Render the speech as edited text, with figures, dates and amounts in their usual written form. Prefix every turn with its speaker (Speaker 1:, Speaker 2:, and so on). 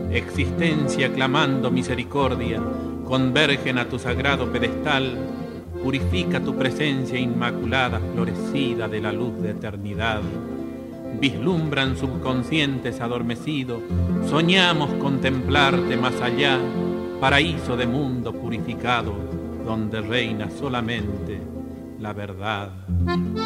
Speaker 1: existencia clamando misericordia, convergen a tu sagrado pedestal, purifica tu presencia inmaculada, florecida de la luz de eternidad. Vislumbran subconscientes adormecidos, soñamos contemplarte más allá, paraíso de mundo purificado, donde reina solamente la verdad.